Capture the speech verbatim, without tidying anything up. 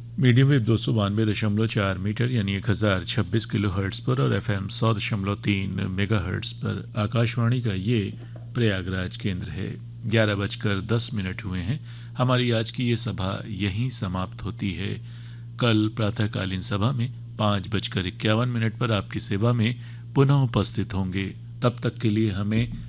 Medium wave दो सौ बानवे दशमलव चार मीटर यानी एक हज़ार छब्बीस किलो हर्ट्स पर और एफ एम सौ दशमलव तीन मेगा हर्ट्स पर आकाशवाणी का ये प्रयागराज केंद्र है। ग्यारह बजकर दस मिनट हुए हैं। हमारी आज की ये सभा यहीं समाप्त होती है। कल प्रातःकालीन सभा में पाँच बजकर इक्यावन मिनट पर आपकी सेवा में पुनः उपस्थित होंगे। तब तक के लिए हमें